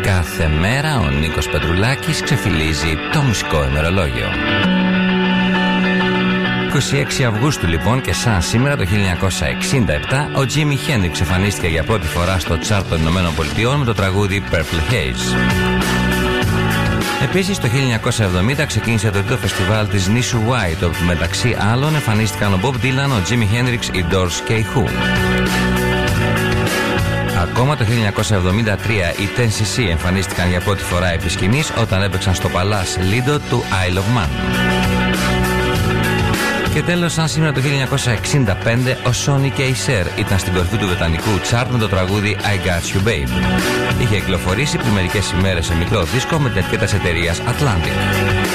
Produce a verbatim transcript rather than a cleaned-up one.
Κάθε μέρα ο Νίκος Πετρουλάκης ξεφυλίζει το μουσικό ημερολόγιο. είκοσι έξι Αυγούστου λοιπόν, και σαν σήμερα το χίλια εννιακόσια εξήντα επτά, ο Τζίμι Χέντριξ εμφανίστηκε για πρώτη φορά στο τσάρτ των Ηνωμένων Πολιτειών με το τραγούδι Purple Haze. Επίσης το χίλια εννιακόσια εβδομήντα ξεκίνησε το τρίτο φεστιβάλ της νήσου White, όπου μεταξύ άλλων εμφανίστηκαν ο Bob Dylan, ο Jimi Hendrix, οι Doors και οι Who. Ακόμα το χίλια εννιακόσια εβδομήντα τρία οι Ten σι σι εμφανίστηκαν για πρώτη φορά επί σκηνής όταν έπαιξαν στο Παλάς Lido του Isle of Man. Και τέλος, σαν σήμερα το χίλια εννιακόσια εξήντα πέντε, ο Sonny και η Cher ήταν στην κορυφή του βρετανικού τσάρτ με το τραγούδι I Got You Babe. Είχε κυκλοφορήσει πριν μερικές ημέρες σε μικρό δίσκο με την ετικέτα της εταιρείας Atlantic.